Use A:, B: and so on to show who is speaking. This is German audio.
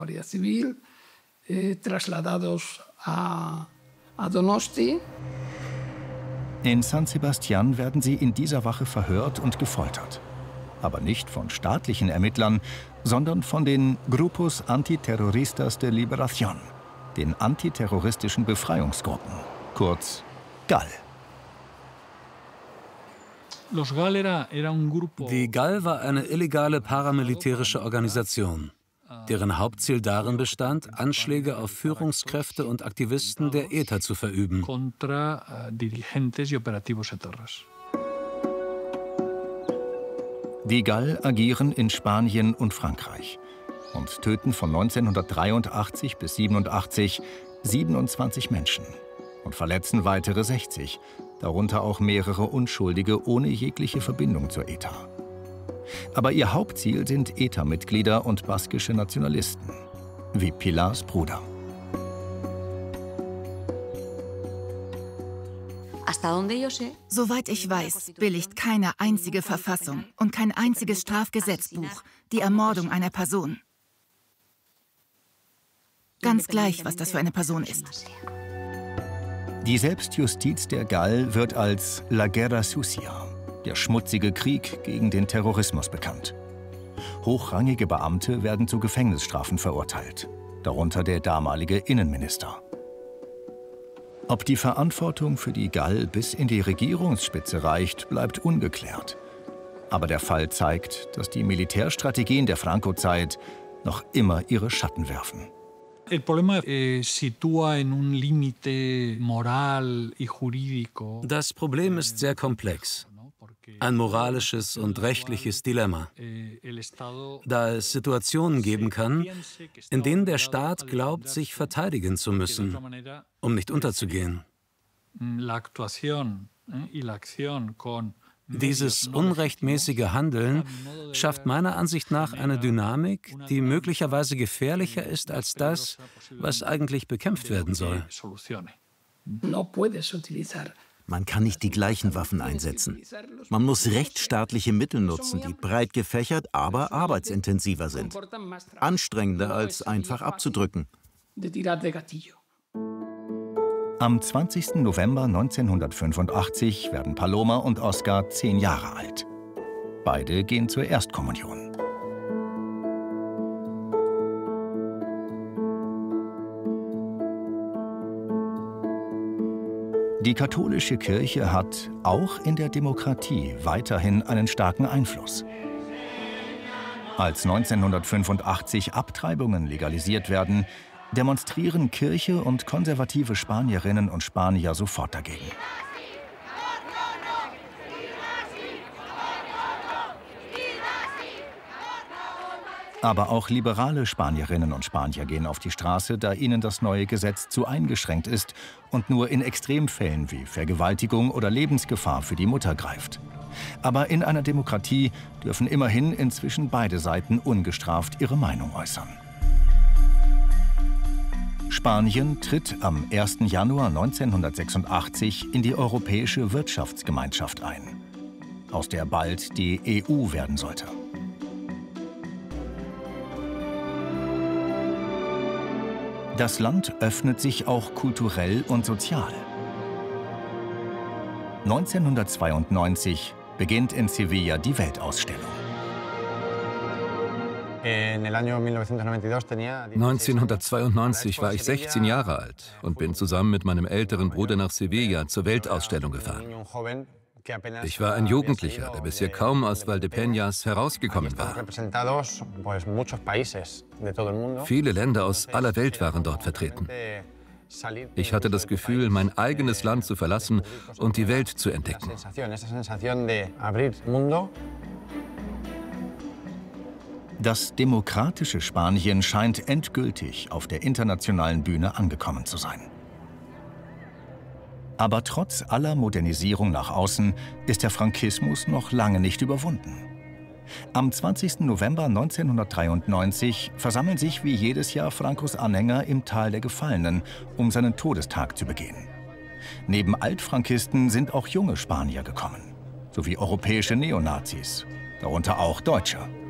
A: Guardia Civil, trasladados a Donosti.
B: In San Sebastián werden sie in dieser Wache verhört und gefoltert. Aber nicht von staatlichen Ermittlern, sondern von den Grupos Antiterroristas de Liberación, den antiterroristischen Befreiungsgruppen, kurz GAL.
C: Die GAL war eine illegale paramilitärische Organisation, deren Hauptziel darin bestand, Anschläge auf Führungskräfte und Aktivisten der ETA zu verüben.
B: Die GAL agieren in Spanien und Frankreich und töten von 1983 bis 1987 27 Menschen und verletzen weitere 60, darunter auch mehrere Unschuldige ohne jegliche Verbindung zur ETA. Aber ihr Hauptziel sind ETA-Mitglieder und baskische Nationalisten, wie Pilars Bruder.
D: Soweit ich weiß, billigt keine einzige Verfassung und kein einziges Strafgesetzbuch die Ermordung einer Person. Ganz gleich, was das für eine Person ist.
B: Die Selbstjustiz der GAL wird als La Guerra Sucia, der schmutzige Krieg gegen den Terrorismus, bekannt. Hochrangige Beamte werden zu Gefängnisstrafen verurteilt, darunter der damalige Innenminister. Ob die Verantwortung für die GAL bis in die Regierungsspitze reicht, bleibt ungeklärt. Aber der Fall zeigt, dass die Militärstrategien der Franco-Zeit noch immer ihre Schatten werfen.
C: Das Problem ist sehr komplex. Ein moralisches und rechtliches Dilemma, da es Situationen geben kann, in denen der Staat glaubt, sich verteidigen zu müssen, um nicht unterzugehen. Dieses unrechtmäßige Handeln schafft meiner Ansicht nach eine Dynamik, die möglicherweise gefährlicher ist als das, was eigentlich bekämpft werden soll.
E: Man kann nicht die gleichen Waffen einsetzen. Man muss rechtsstaatliche Mittel nutzen, die breit gefächert, aber arbeitsintensiver sind. Anstrengender als einfach abzudrücken.
B: Am 20. November 1985 werden Paloma und Oscar 10 Jahre alt. Beide gehen zur Erstkommunion. Die katholische Kirche hat auch in der Demokratie weiterhin einen starken Einfluss. Als 1985 Abtreibungen legalisiert werden, demonstrieren Kirche und konservative Spanierinnen und Spanier sofort dagegen. Aber auch liberale Spanierinnen und Spanier gehen auf die Straße, da ihnen das neue Gesetz zu eingeschränkt ist und nur in Extremfällen wie Vergewaltigung oder Lebensgefahr für die Mutter greift. Aber in einer Demokratie dürfen immerhin inzwischen beide Seiten ungestraft ihre Meinung äußern. Spanien tritt am 1. Januar 1986 in die Europäische Wirtschaftsgemeinschaft ein, aus der bald die EU werden sollte. Das Land öffnet sich auch kulturell und sozial. 1992 beginnt in Sevilla die Weltausstellung.
F: 1992 war ich 16 Jahre alt und bin zusammen mit meinem älteren Bruder nach Sevilla zur Weltausstellung gefahren. Ich war ein Jugendlicher, der bisher kaum aus Valdepeñas herausgekommen war. Viele Länder aus aller Welt waren dort vertreten. Ich hatte das Gefühl, mein eigenes Land zu verlassen und die Welt zu entdecken.
B: Das demokratische Spanien scheint endgültig auf der internationalen Bühne angekommen zu sein. Aber trotz aller Modernisierung nach außen ist der Frankismus noch lange nicht überwunden. Am 20. November 1993 versammeln sich wie jedes Jahr Francos Anhänger im Tal der Gefallenen, um seinen Todestag zu begehen. Neben Altfrankisten sind auch junge Spanier gekommen, sowie europäische Neonazis, darunter auch Deutsche.